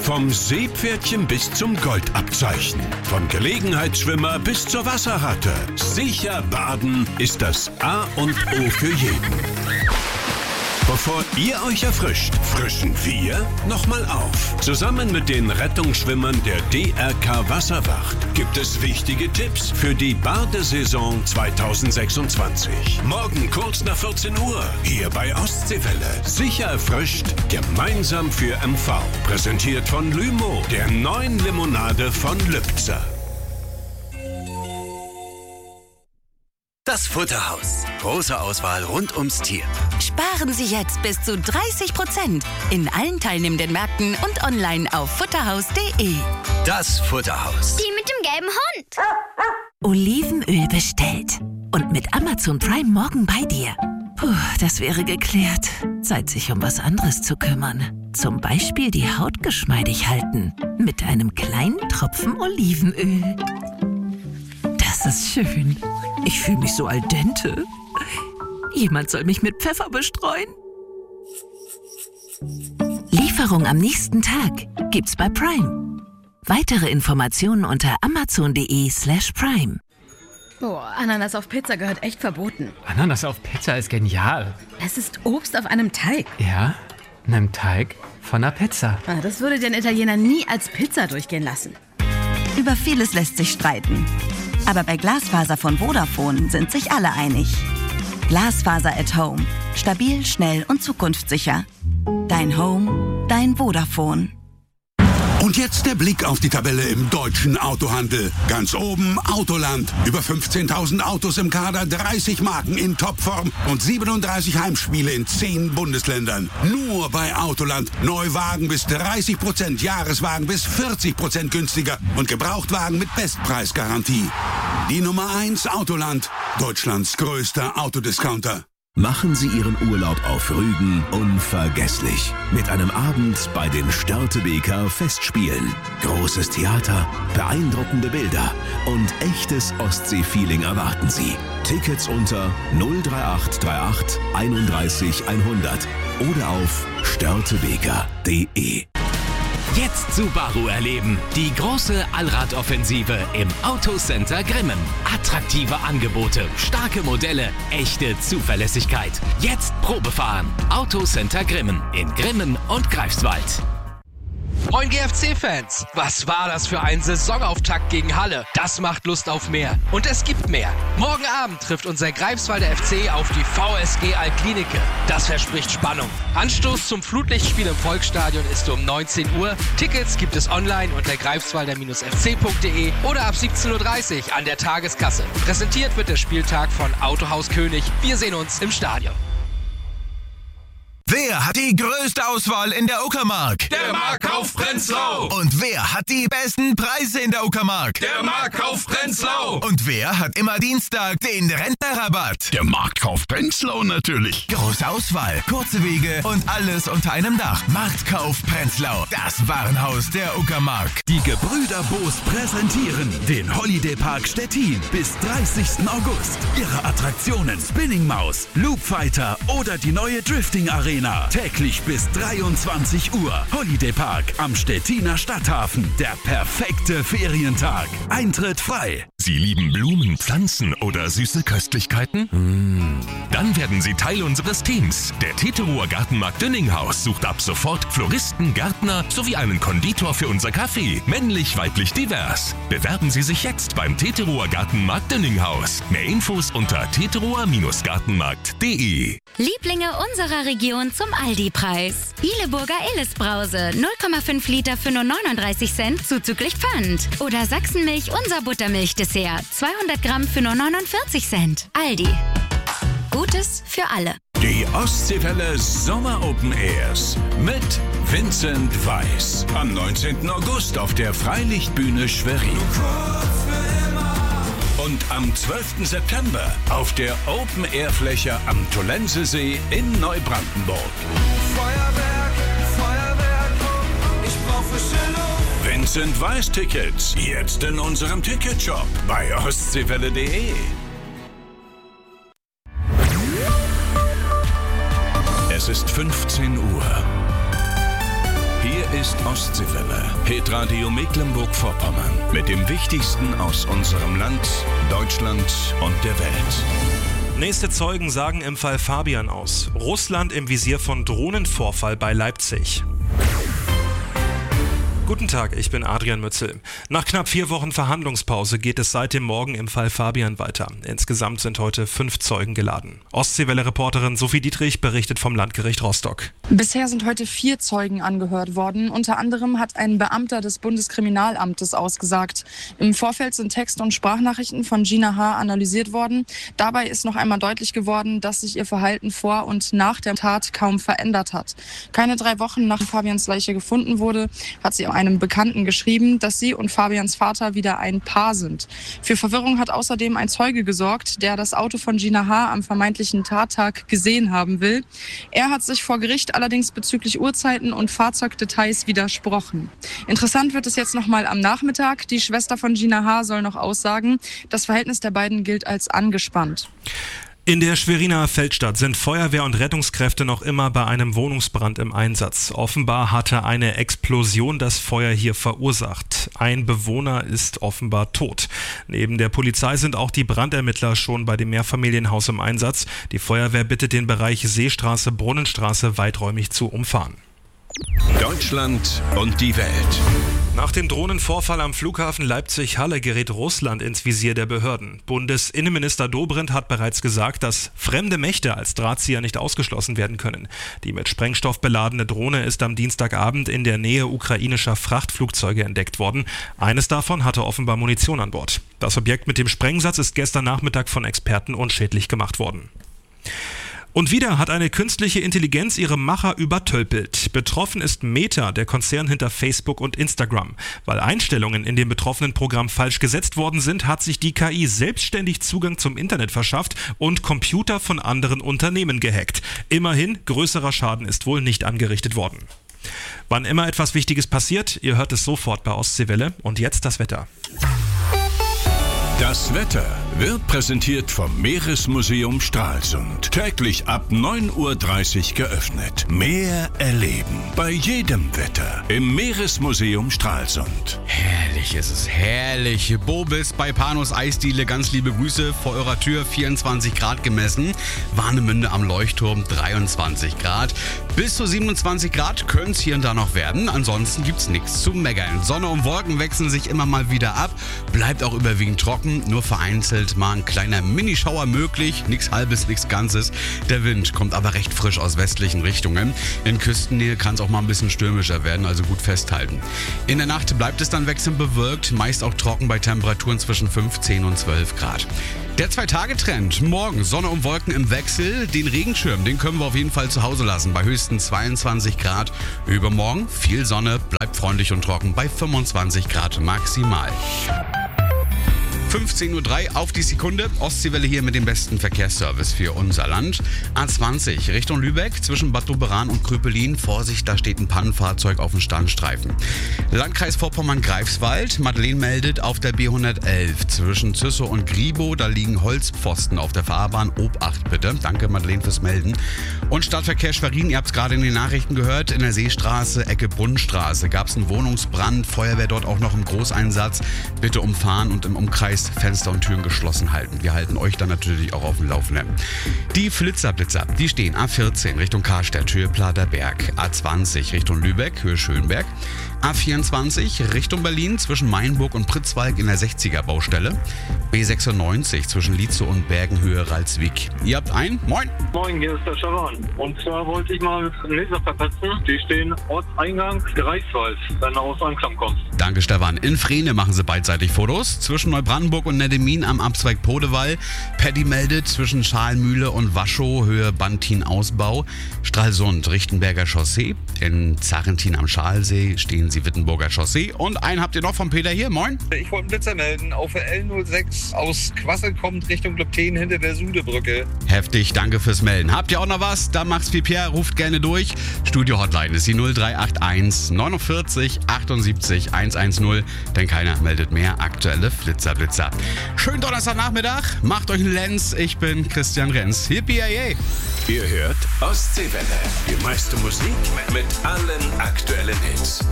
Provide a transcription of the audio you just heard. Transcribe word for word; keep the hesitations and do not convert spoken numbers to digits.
Vom Seepferdchen bis zum Goldabzeichen. Vom Gelegenheitsschwimmer bis zur Wasserratte. Sicher baden ist das A und O für jeden. Bevor ihr euch erfrischt, frischen wir nochmal auf. Zusammen mit den Rettungsschwimmern der D R K Wasserwacht gibt es wichtige Tipps für die Badesaison zweitausendsechsundzwanzig. Morgen kurz nach vierzehn Uhr, hier bei Ostseewelle. Sicher erfrischt, gemeinsam für M V. Präsentiert von Lymo, der neuen Limonade von Lübzer. Das Futterhaus. Große Auswahl rund ums Tier. Sparen Sie jetzt bis zu dreißig Prozent in allen teilnehmenden Märkten und online auf futterhaus punkt de. Das Futterhaus. Die mit dem gelben Hund. Olivenöl bestellt. Und mit Amazon Prime morgen bei dir. Puh, das wäre geklärt. Zeit, sich um was anderes zu kümmern. Zum Beispiel die Haut geschmeidig halten. Mit einem kleinen Tropfen Olivenöl. Das ist schön. Ich fühle mich so al dente. Jemand soll mich mit Pfeffer bestreuen. Lieferung am nächsten Tag gibt's bei Prime. Weitere Informationen unter amazon punkt de slash prime. Boah, Ananas auf Pizza gehört echt verboten. Ananas auf Pizza ist genial. Es ist Obst auf einem Teig. Ja, einem Teig von einer Pizza. Ah, das würde den Italiener nie als Pizza durchgehen lassen. Über vieles lässt sich streiten. Aber bei Glasfaser von Vodafone sind sich alle einig. Glasfaser at Home. Stabil, schnell und zukunftssicher. Dein Home, dein Vodafone. Und jetzt der Blick auf die Tabelle im deutschen Autohandel. Ganz oben Autoland. Über fünfzehntausend Autos im Kader, dreißig Marken in Topform und siebenunddreißig Heimspiele in zehn Bundesländern. Nur bei Autoland. Neuwagen bis dreißig Prozent, Jahreswagen bis vierzig Prozent günstiger und Gebrauchtwagen mit Bestpreisgarantie. Die Nummer eins Autoland. Deutschlands größter Autodiscounter. Machen Sie Ihren Urlaub auf Rügen unvergesslich. Mit einem Abend bei den Störtebeker Festspielen. Großes Theater, beeindruckende Bilder und echtes Ostsee-Feeling erwarten Sie. Tickets unter null drei acht drei acht einunddreißig hundert oder auf störtebeker punkt de. Jetzt Subaru erleben. Die große Allradoffensive im Autocenter Grimmen. Attraktive Angebote, starke Modelle, echte Zuverlässigkeit. Jetzt Probefahren. Autocenter Grimmen in Grimmen und Greifswald. Moin G F C-Fans! Was war das für ein Saisonauftakt gegen Halle? Das macht Lust auf mehr. Und es gibt mehr. Morgen Abend trifft unser Greifswalder F C auf die V S G Altklinike. Das verspricht Spannung. Anstoß zum Flutlichtspiel im Volksstadion ist um neunzehn Uhr. Tickets gibt es online unter greifswalder F C punkt de oder ab siebzehn Uhr dreißig an der Tageskasse. Präsentiert wird der Spieltag von Autohaus König. Wir sehen uns im Stadion. Wer hat die größte Auswahl in der Uckermark? Der Marktkauf Prenzlau. Und wer hat die besten Preise in der Uckermark? Der Marktkauf Prenzlau. Und wer hat immer Dienstag den Rentnerrabatt? Der Marktkauf Prenzlau natürlich. Große Auswahl, kurze Wege und alles unter einem Dach. Marktkauf Prenzlau, das Warenhaus der Uckermark. Die Gebrüder Boos präsentieren den Holiday Park Stettin bis dreißigsten August. Ihre Attraktionen Spinning Maus, Loop Fighter oder die neue Drifting Arena. Täglich bis dreiundzwanzig Uhr. Holiday Park am Stettiner Stadthafen. Der perfekte Ferientag. Eintritt frei. Sie lieben Blumen, Pflanzen oder süße Köstlichkeiten? Mmh. Dann werden Sie Teil unseres Teams. Der Teterower Gartenmarkt Dünninghaus sucht ab sofort Floristen, Gärtner sowie einen Konditor für unser Café. Männlich, weiblich, divers. Bewerben Sie sich jetzt beim Teterower Gartenmarkt Dünninghaus. Mehr Infos unter teterower Gartenmarkt punkt de. Lieblinge unserer Region zum Aldi-Preis. Hileburger Illes-Brause, null Komma fünf Liter für nur neununddreißig Cent zuzüglich Pfand. Oder Sachsenmilch, unser Buttermilch-Dessert, zweihundert Gramm für nur neunundvierzig Cent. Aldi. Gutes für alle. Die Ostseewelle Sommer Open Airs mit Vincent Weiss. Am neunzehnten August auf der Freilichtbühne Schwerin. Und am zwölften September auf der Open-Air-Fläche am Tollensesee in Neubrandenburg. Feuerwerk, Feuerwerk, ich brauch frische Luft. Vincent Weiss Tickets jetzt in unserem Ticketshop bei ostseewelle punkt de. Es ist fünfzehn Uhr. Hier ist Ostseewelle, Hitradio Mecklenburg-Vorpommern. Mit dem Wichtigsten aus unserem Land, Deutschland und der Welt. Nächste Zeugen sagen im Fall Fabian aus. Russland im Visier von Drohnenvorfall bei Leipzig. Guten Tag, ich bin Adrian Mützel. Nach knapp vier Wochen Verhandlungspause geht es seit dem Morgen im Fall Fabian weiter. Insgesamt sind heute fünf Zeugen geladen. Ostseewelle-Reporterin Sophie Dietrich berichtet vom Landgericht Rostock. Bisher sind heute vier Zeugen angehört worden. Unter anderem hat ein Beamter des Bundeskriminalamtes ausgesagt. Im Vorfeld sind Text- und Sprachnachrichten von Gina H. analysiert worden. Dabei ist noch einmal deutlich geworden, dass sich ihr Verhalten vor und nach der Tat kaum verändert hat. Keine drei Wochen nach Fabians Leiche gefunden wurde, hat sie einem Bekannten geschrieben, dass sie und Fabians Vater wieder ein Paar sind. Für Verwirrung hat außerdem ein Zeuge gesorgt, der das Auto von Gina H. am vermeintlichen Tattag gesehen haben will. Er hat sich vor Gericht allerdings bezüglich Uhrzeiten und Fahrzeugdetails widersprochen. Interessant wird es jetzt noch mal am Nachmittag. Die Schwester von Gina H. soll noch aussagen. Das Verhältnis der beiden gilt als angespannt. In der Schweriner Feldstadt sind Feuerwehr und Rettungskräfte noch immer bei einem Wohnungsbrand im Einsatz. Offenbar hatte eine Explosion das Feuer hier verursacht. Ein Bewohner ist offenbar tot. Neben der Polizei sind auch die Brandermittler schon bei dem Mehrfamilienhaus im Einsatz. Die Feuerwehr bittet den Bereich Seestraße, Brunnenstraße weiträumig zu umfahren. Deutschland und die Welt. Nach dem Drohnenvorfall am Flughafen Leipzig-Halle gerät Russland ins Visier der Behörden. Bundesinnenminister Dobrindt hat bereits gesagt, dass fremde Mächte als Drahtzieher nicht ausgeschlossen werden können. Die mit Sprengstoff beladene Drohne ist am Dienstagabend in der Nähe ukrainischer Frachtflugzeuge entdeckt worden. Eines davon hatte offenbar Munition an Bord. Das Objekt mit dem Sprengsatz ist gestern Nachmittag von Experten unschädlich gemacht worden. Und wieder hat eine künstliche Intelligenz ihre Macher übertölpelt. Betroffen ist Meta, der Konzern hinter Facebook und Instagram. Weil Einstellungen in dem betroffenen Programm falsch gesetzt worden sind, hat sich die K I selbstständig Zugang zum Internet verschafft und Computer von anderen Unternehmen gehackt. Immerhin, größerer Schaden ist wohl nicht angerichtet worden. Wann immer etwas Wichtiges passiert, ihr hört es sofort bei Ostseewelle. Und jetzt das Wetter. Das Wetter wird präsentiert vom Meeresmuseum Stralsund. Täglich ab neun Uhr dreißig geöffnet. Meer erleben. Bei jedem Wetter. Im Meeresmuseum Stralsund. Herrlich ist es, herrlich. Bobis bei Panos Eisdiele, ganz liebe Grüße. Vor eurer Tür vierundzwanzig Grad gemessen. Warnemünde am Leuchtturm dreiundzwanzig Grad. Bis zu siebenundzwanzig Grad können es hier und da noch werden. Ansonsten gibt's nichts zu meckern. Sonne und Wolken wechseln sich immer mal wieder ab. Bleibt auch überwiegend trocken. Nur vereinzelt mal ein kleiner Minischauer möglich, nichts Halbes, nichts Ganzes. Der Wind kommt aber recht frisch aus westlichen Richtungen. In Küstennähe kann es auch mal ein bisschen stürmischer werden, also gut festhalten. In der Nacht bleibt es dann wechselnd bewölkt, meist auch trocken bei Temperaturen zwischen fünfzehn und zwölf Grad. Der Zwei-Tage-Trend. Morgen Sonne und Wolken im Wechsel. Den Regenschirm, den können wir auf jeden Fall zu Hause lassen, bei höchstens zweiundzwanzig Grad. Übermorgen viel Sonne, bleibt freundlich und trocken bei fünfundzwanzig Grad maximal. fünfzehn Uhr drei auf die Sekunde. Ostseewelle hier mit dem besten Verkehrsservice für unser Land. A zwanzig Richtung Lübeck zwischen Bad Doberan und Kröpelin. Vorsicht, da steht ein Pannenfahrzeug auf dem Standstreifen. Landkreis Vorpommern-Greifswald. Madeleine meldet auf der B hundertelf zwischen Züssow und Gribow. Da liegen Holzpfosten auf der Fahrbahn. Obacht bitte. Danke Madeleine fürs Melden. Und Stadtverkehr Schwerin, ihr habt es gerade in den Nachrichten gehört. In der Seestraße, Ecke Brunnenstraße gab es einen Wohnungsbrand. Feuerwehr dort auch noch im Großeinsatz. Bitte umfahren und im Umkreis Fenster und Türen geschlossen halten. Wir halten euch dann natürlich auch auf dem Laufenden. Die Flitzerblitzer, die stehen A vierzehn Richtung Karstadt, Höhe Platerberg, A zwanzig Richtung Lübeck, Höhe Schönberg, A vierundzwanzig Richtung Berlin zwischen Mainburg und Pritzwalk in der sechziger Baustelle, B sechsundneunzig zwischen Lietzow und Bergen, Höhe Ralswiek. Ihr habt ein? Moin! Moin, hier ist der Scharan. Und zwar wollte ich mal einen Leser verpassen. Die stehen Ortseingang Greifswald, wenn du aus Anklam kommst. Danke, Stefan. In Frehne machen sie beidseitig Fotos. Zwischen Neubrandenburg und Neddemin am Abzweig Podewall. Paddy meldet zwischen Schalmühle und Waschow, Höhe Bantin-Ausbau. Stralsund, Richtenberger Chaussee. In Zarentin am Schalsee stehen Sie Wittenburger Chaussee. Und einen habt ihr noch von Peter hier. Moin. Ich wollte einen Blitzer melden. Auf der L null sechs aus Quassel kommt Richtung Globten hinter der Sudebrücke. Heftig, danke fürs Melden. Habt ihr auch noch was? Dann macht's wie Pierre, ruft gerne durch. Studio-Hotline ist die null drei acht eins neunundvierzig achtundsiebzig hundertzehn, denn keiner meldet mehr aktuelle Flitzerblitzer. Schönen Donnerstagnachmittag, macht euch einen Lenz. Ich bin Christian Renz. Hippie, yay. Ihr hört Ostseewelle. Die meiste Musik mit allen aktuellen Hits.